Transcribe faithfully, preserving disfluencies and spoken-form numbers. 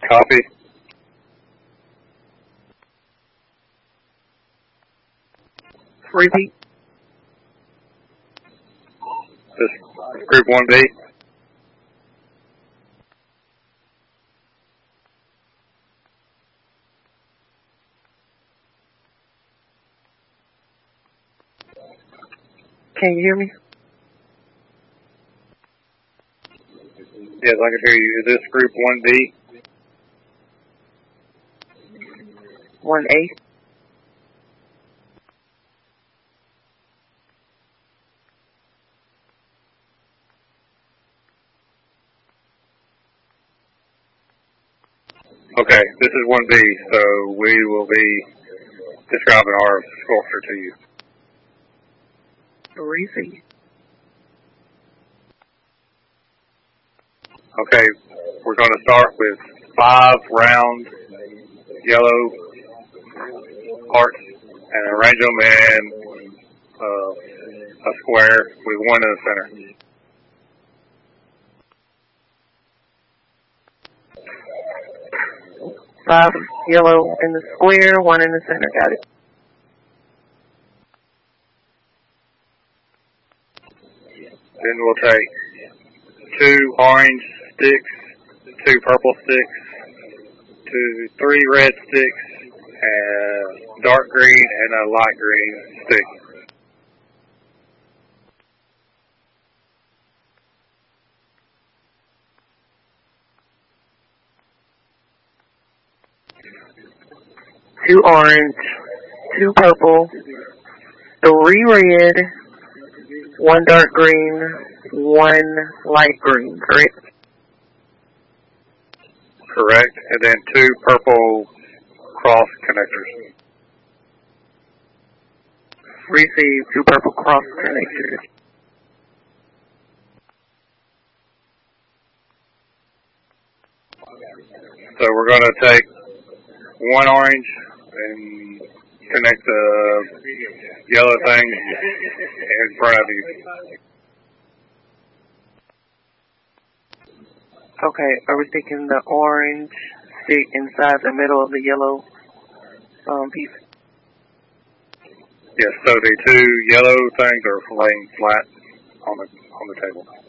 Copy. Repeat. This is Group one B. Can you hear me? Yes, I can hear you. Is this Group one B? one A. Okay, this is one B, so we will be describing our sculpture to you. Receive. Okay, we're going to start with five round yellow hearts and arrange them in uh, a square with one in the center. Five yellow in the square, one in the center. Got it. Then we'll take two orange sticks, two purple sticks, two, three red sticks, and dark green and a light green stick. Two orange, two purple, three red, one dark green, one light green, correct? Correct. And then two purple cross connectors. Receive two purple cross connectors. So we're going to take one orange and connect the yellow thing in front of you. Okay, are we sticking the orange stick inside the middle of the yellow um, piece? Yes, so the two yellow things are laying flat on the on the table.